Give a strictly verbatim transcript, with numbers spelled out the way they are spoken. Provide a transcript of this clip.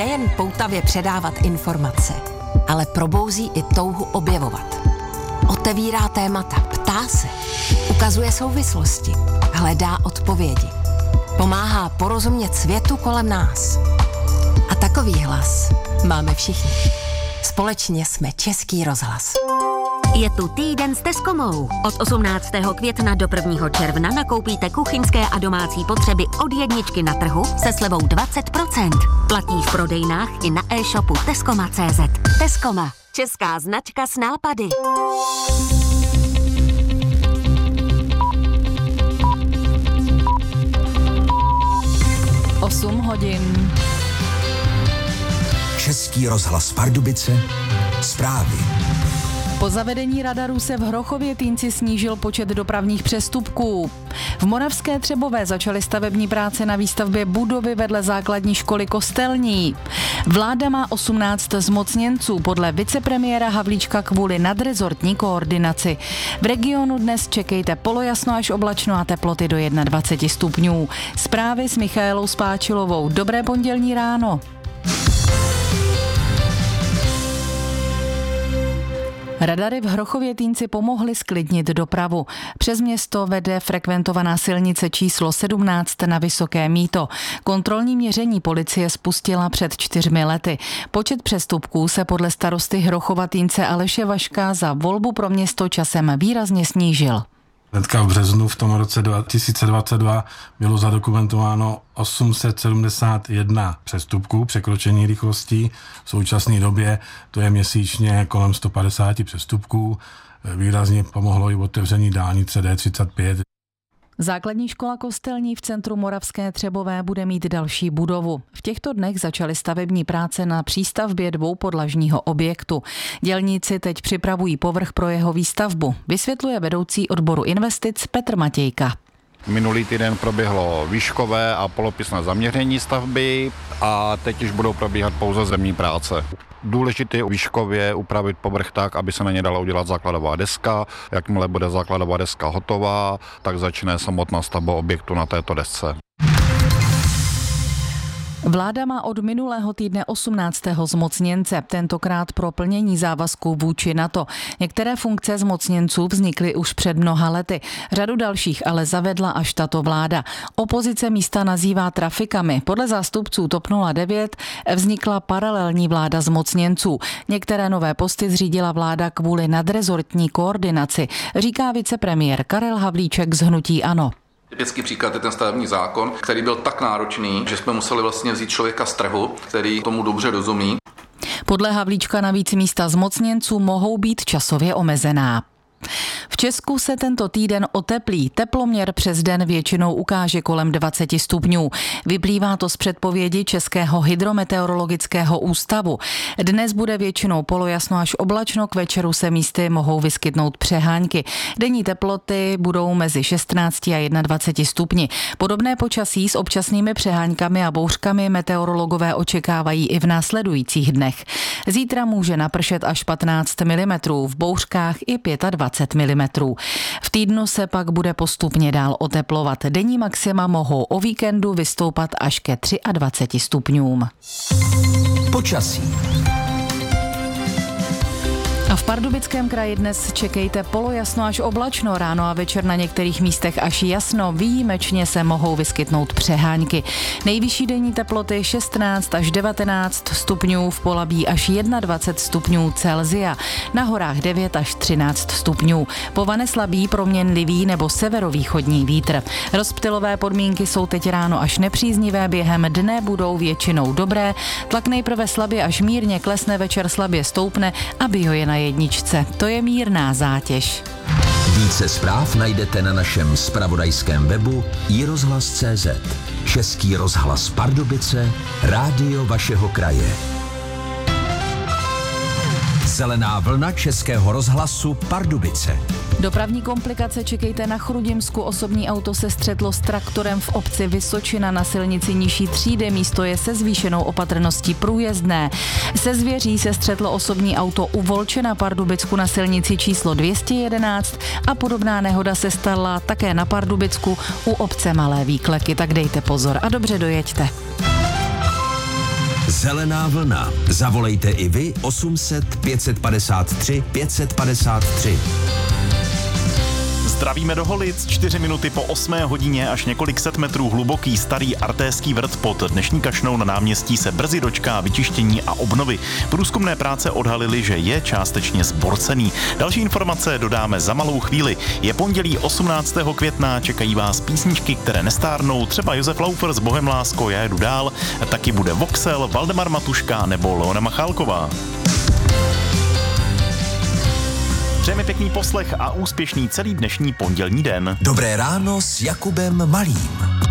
nejen poutavě předávat informace, ale probouzí i touhu objevovat. Otevírá témata, ptá se, ukazuje souvislosti, hledá odpovědi. Pomáhá porozumět světu kolem nás. A takový hlas máme všichni. Společně jsme Český rozhlas. Je tu týden s Tescomou. Od osmnáctého května do prvního června nakoupíte kuchyňské a domácí potřeby od jedničky na trhu se slevou dvacet procent. Platí v prodejnách i na e-shopu tescoma tečka cé zet. Tescoma. Česká značka s nápady. osm hodin. Český rozhlas Pardubice. Zprávy. Po zavedení radarů se v Hrochově Týnci snížil počet dopravních přestupků. V Moravské Třebové začaly stavební práce na výstavbě budovy vedle základní školy Kostelní. Vláda má osmnáct zmocněnců podle vicepremiéra Havlíčka kvůli nadrezortní koordinaci. V regionu dnes čekejte polojasno až oblačno a teploty do dvacet jedna stupňů. Zprávy s Michaelou Spáčilovou. Dobré pondělní ráno. Radary v Hrochově Týnci pomohly zklidnit dopravu. Přes město vede frekventovaná silnice číslo sedmnáct na Vysoké Mýto. Kontrolní měření policie spustila před čtyřmi lety. Počet přestupků se podle starosty Hrochova Týnce Aleše Vaška za volbu pro město časem výrazně snížil. Hnedka v březnu v tom roce dva tisíce dvacet dva bylo zadokumentováno osm set sedmdesát jedna přestupků, překročení rychlostí. V současné době to je měsíčně kolem sto padesát přestupků. Výrazně pomohlo i otevření dálnice D třicet pět. Základní škola Kostelní v centru Moravské Třebové bude mít další budovu. V těchto dnech začaly stavební práce na přístavbě dvoupodlažního objektu. Dělníci teď připravují povrch pro jeho výstavbu, vysvětluje vedoucí odboru investic Petr Matějka. Minulý týden proběhlo výškové a polopisné zaměření stavby a teď už budou probíhat pouze zemní práce. Důležité je výškově upravit povrch tak, aby se na ně dala udělat základová deska. Jakmile bude základová deska hotová, tak začne samotná stavba objektu na této desce. Vláda má od minulého týdne osmnáctého zmocněnce, tentokrát pro plnění závazků vůči NATO. Některé funkce zmocněnců vznikly už před mnoha lety, řadu dalších ale zavedla až tato vláda. Opozice místa nazývá trafikami. Podle zástupců TOP nula devět vznikla paralelní vláda zmocněnců. Některé nové posty zřídila vláda kvůli nadrezortní koordinaci, říká vicepremiér Karel Havlíček z hnutí ANO. Typický příklad je ten stavební zákon, který byl tak náročný, že jsme museli vlastně vzít člověka z trhu, který tomu dobře rozumí. Podle Havlíčka navíc místa zmocněnců mohou být časově omezená. V Česku se tento týden oteplí. Teploměr přes den většinou ukáže kolem dvacet stupňů. Vyplývá to z předpovědi Českého hydrometeorologického ústavu. Dnes bude většinou polojasno až oblačno, k večeru se místy mohou vyskytnout přehánky. Denní teploty budou mezi šestnáct a dvacet jedna stupni. Podobné počasí s občasnými přeháňkami a bouřkami meteorologové očekávají i v následujících dnech. Zítra může napršet až patnáct milimetrů, v bouřkách i dvacet pět milimetrů. V týdnu se pak bude postupně dál oteplovat. Denní maxima mohou o víkendu vystoupat až ke dvacet tři stupňům. Počasí. A v Pardubickém kraji dnes čekejte polojasno až oblačno, ráno a večer na některých místech až jasno, výjimečně se mohou vyskytnout přehánky. Nejvyšší denní teploty šestnáct až devatenáct stupňů, v Polabí až dvacet jedna stupňů Celsia, na horách devět až třináct stupňů. Povane slabý, proměnlivý nebo severovýchodní vítr. Rozptylové podmínky jsou teď ráno až nepříznivé, během dne budou většinou dobré, tlak nejprve slabě až mírně klesne, večer slabě stoupne a bio je na jedničce. To je mírná zátěž. Více zpráv najdete na našem zpravodajském webu i rozhlas tečka cé zet. Český rozhlas Pardubice, rádio vašeho kraje. Zelená vlna Českého rozhlasu Pardubice. Dopravní komplikace čekejte na Chrudimsku. Osobní auto se střetlo s traktorem v obci Vysočina na silnici nižší třídy. Místo je se zvýšenou opatrností průjezdné. Se Zvěří se střetlo osobní auto u Volče na Pardubicku na silnici číslo dvě stě jedenáct a podobná nehoda se stala také na Pardubicku u obce Malé Výkleky. Tak dejte pozor a dobře dojeďte. Zelená vlna. Zavolejte i vy osm set pět padesát tři pět padesát tři. Zdravíme do Holic, čtyři minuty po osmé hodině, až několik set metrů hluboký starý artéský vrt pod dnešní Kašnou na náměstí se brzy dočká vyčištění a obnovy. Průzkumné práce odhalily, že je částečně zborcený. Další informace dodáme za malou chvíli. Je pondělí osmnáctého května, čekají vás písničky, které nestárnou, třeba Josef Laufer s Bohem lásko, já jedu dál, taky bude Voxel, Valdemar Matuška nebo Leona Machálková. Přejeme pěkný poslech a úspěšný celý dnešní pondělní den. Dobré ráno s Jakubem Malým.